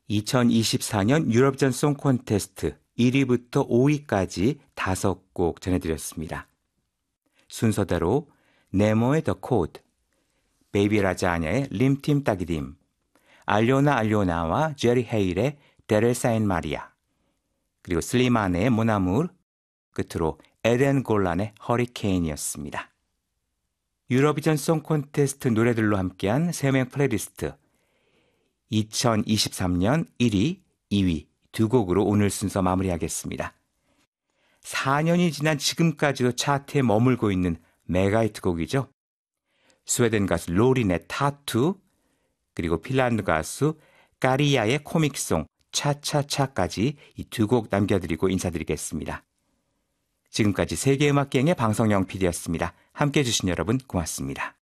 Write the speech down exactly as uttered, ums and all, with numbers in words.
이천이십사 년 유럽전 송 콘테스트 일 위부터 오 위까지 다섯 곡 전해드렸습니다. 순서대로 네모의 The Code, 베이비 라자냐의 림팀 따기딤, 알리오나 알리오나와 제리 헤일의 데렐사인 마리아, 그리고 슬리마네의 모나무르, 끝으로 에덴 골란의 허리케인이었습니다. 유로비전 송 콘테스트 노래들로 함께한 세 명 플레이리스트, 이천이십삼 년 일 위, 이 위 두 곡으로 오늘 순서 마무리하겠습니다. 사 년이 지난 지금까지도 차트에 머물고 있는 메가히트 곡이죠. 스웨덴 가수 로린의 타투, 그리고 핀란드 가수 까리야의 코믹송 차차차까지 이 두 곡 남겨드리고 인사드리겠습니다. 지금까지 세계음악여행의 방송영 피디였습니다. 함께해 주신 여러분 고맙습니다.